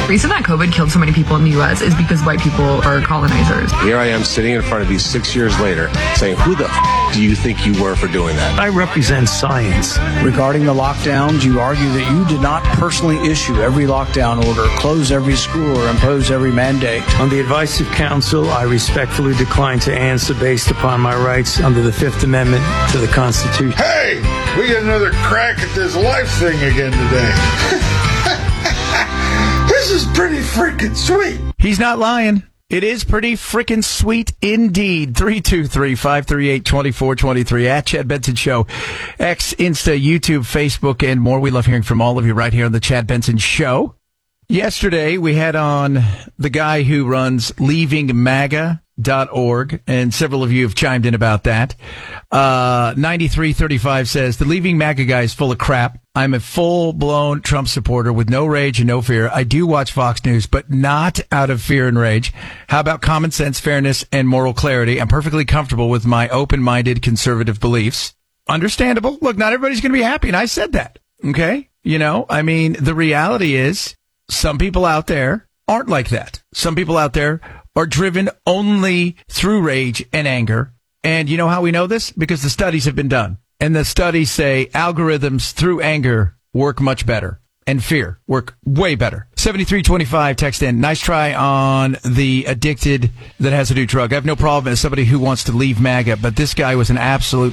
reason that COVID killed so many people in the U.S. is because white people are colonizers. Here I am sitting in front of you 6 years later saying, who the do you think you were for doing that? I represent science. Regarding the lockdowns, you argue that you did not personally issue every lockdown order, close every school, or impose every mandate. On the advice of counsel, I respectfully decline to answer based upon my rights under the Fifth Amendment to the Constitution. Hey, we get another crack at this life thing again today. This is pretty freaking sweet. He's not lying. It is pretty freaking sweet indeed. 323-538-2423 at Chad Benson Show. X, Insta, YouTube, Facebook, and more. We love hearing from all of you right here on the Chad Benson Show. Yesterday, we had on the guy who runs leavingmaga.org, and several of you have chimed in about that. 9335 says, the Leaving MAGA guy is full of crap. I'm a full-blown Trump supporter with no rage and no fear. I do watch Fox News, but not out of fear and rage. How about common sense, fairness, and moral clarity? I'm perfectly comfortable with my open-minded conservative beliefs. Understandable. Look, not everybody's going to be happy, and I said that. Okay? You know, I mean, the reality is some people out there aren't like that. Some people out there are driven only through rage and anger. And you know how we know this? Because the studies have been done. And the studies say algorithms through anger work much better. And fear work way better. 7325, text in. Nice try on the addicted that has a new drug. I have no problem as somebody who wants to leave MAGA, but this guy was an absolute